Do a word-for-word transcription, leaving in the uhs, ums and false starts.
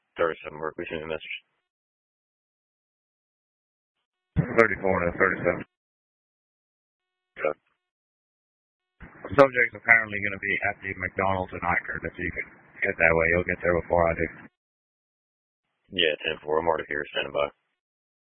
thirty-seven work. We sent a message. thirty-four to thirty-seven. Okay. Subject's apparently going to be at the McDonald's tonight, Kurt. If you can get that way, you'll get there before I do. Yeah, ten four. I'm already here, standing by.